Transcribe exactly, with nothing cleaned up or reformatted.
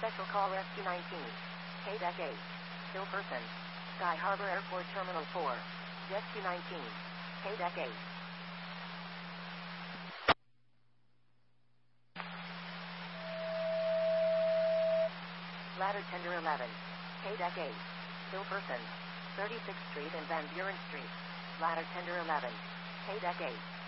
Special call Rescue nineteen. K-Deck eight. Still person. Sky Harbor Airport Terminal four. Rescue nineteen. K-Deck eight. Ladder Tender eleven. K-Deck eight. Still person. thirty-sixth Street and Van Buren Street. Ladder Tender eleven. K-Deck eight.